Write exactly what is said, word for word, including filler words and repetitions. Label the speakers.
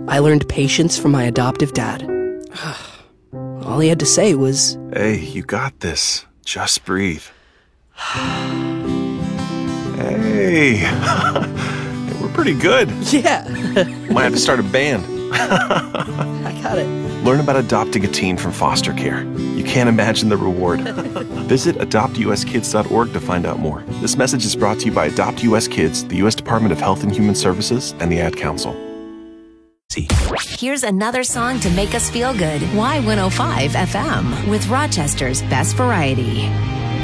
Speaker 1: I learned patience from my adoptive dad. All he had to say was,
Speaker 2: "Hey, you got this. Just breathe." Hey, we're pretty good.
Speaker 1: yeah,
Speaker 2: Might have to start a band.
Speaker 1: I got it.
Speaker 2: Learn about adopting a teen from foster care. You can't imagine the reward. Visit adopt u s kids dot org to find out more. This message is brought to you by Adopt U S Kids, the U S Department of Health and Human Services, and the Ad Council.
Speaker 3: Here's another song to make us feel good. Y one oh five F M with Rochester's Best Variety.